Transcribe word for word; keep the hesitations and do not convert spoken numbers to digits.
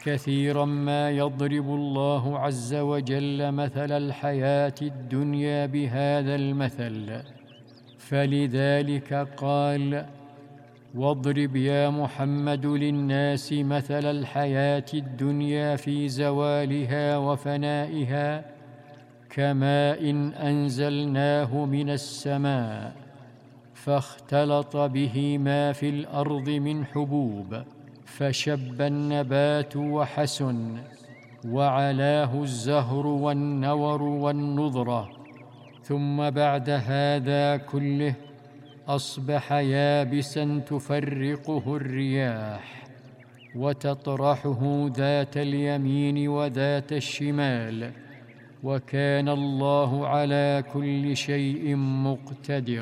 كثيرا ما يضرب الله عز وجل مثل الحياة الدنيا بهذا المثل، فلذلك قال: واضرب يا محمد للناس مثل الحياة الدنيا في زوالها وفنائها كماء أنزلناه من السماء فاختلط به ما في الأرض من حبوب فشب النبات وحسن وعلاه الزهر والنور والنضرة، ثم بعد هذا كله أصبح يابسا تفرقه الرياح وتطرحه ذات اليمين وذات الشمال، وكان الله على كل شيء مقتدرا.